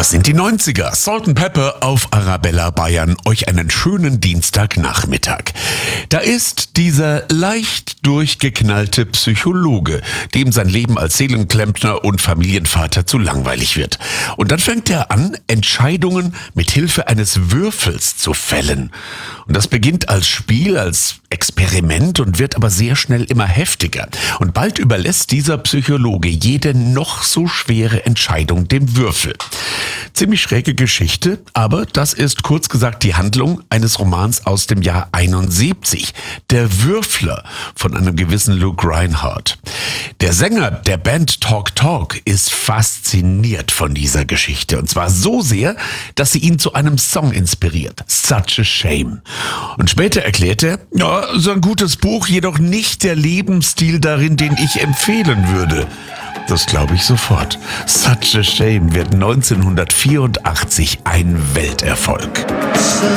Das sind die 90er. Salt & Pepper auf Arabella Bayern. Euch einen schönen Dienstagnachmittag. Da ist dieser leicht durchgeknallte Psychologe, dem sein Leben als Seelenklempner und Familienvater zu langweilig wird. Und dann fängt er an, Entscheidungen mit Hilfe eines Würfels zu fällen. Und das beginnt als Spiel, als Experiment und wird aber sehr schnell immer heftiger. Und bald überlässt dieser Psychologe jede noch so schwere Entscheidung dem Würfel. Ziemlich schräge Geschichte, aber das ist kurz gesagt die Handlung eines Romans aus dem Jahr 71. Der Würfler von einem gewissen Luke Reinhardt. Der Sänger der Band Talk Talk ist fasziniert von dieser Geschichte. Und zwar so sehr, dass sie ihn zu einem Song inspiriert. Such a Shame. Und später erklärt er, ja, so ein gutes Buch, jedoch nicht der Lebensstil darin, den ich empfehlen würde. Das glaube ich sofort. Such a Shame wird 1984 ein Welterfolg.